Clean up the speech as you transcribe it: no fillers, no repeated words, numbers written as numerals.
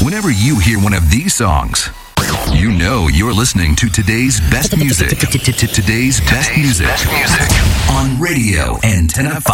Whenever you hear one of these songs, you know you're listening to today's best music. Today's best music on Radio Antenna 5.